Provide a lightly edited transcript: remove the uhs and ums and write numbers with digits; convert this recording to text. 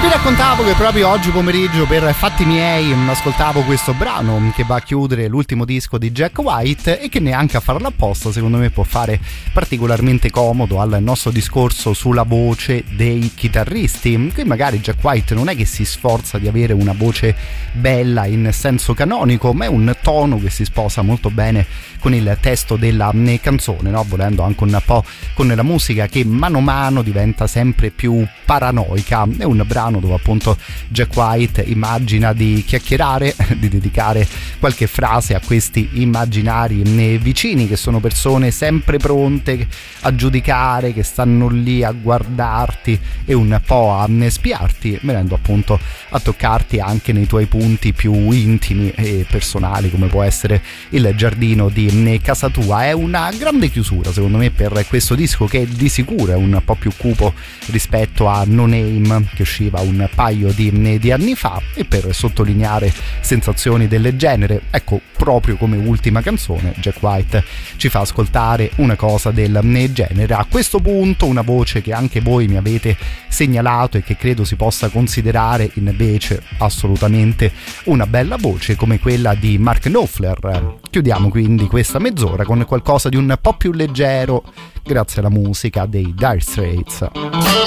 Vi raccontavo che proprio oggi pomeriggio per fatti miei ascoltavo questo brano che va a chiudere l'ultimo disco di Jack White e che neanche a farlo apposta secondo me può fare particolarmente comodo al nostro discorso sulla voce dei chitarristi. Qui magari Jack White non è che si sforza di avere una voce bella in senso canonico, ma è un tono che si sposa molto bene con il testo della canzone, no? Volendo anche un po' con la musica che mano a mano diventa sempre più paranoica. È un brano dove appunto Jack White immagina di chiacchierare, di dedicare qualche frase a questi immaginari vicini che sono persone sempre pronte a giudicare, che stanno lì a guardarti e un po' a spiarti, venendo appunto a toccarti anche nei tuoi punti più intimi e personali, come può essere il giardino di casa tua. È una grande chiusura secondo me per questo disco, che di sicuro è un po' più cupo rispetto a No Name, che usciva un paio di anni fa, e per sottolineare sensazioni del genere, ecco, proprio come ultima canzone Jack White ci fa ascoltare una cosa del genere. A questo punto una voce che anche voi mi avete segnalato e che credo si possa considerare invece assolutamente una bella voce, come quella di Mark Knopfler. Chiudiamo quindi questa mezz'ora con qualcosa di un po' più leggero grazie alla musica dei Dire Straits.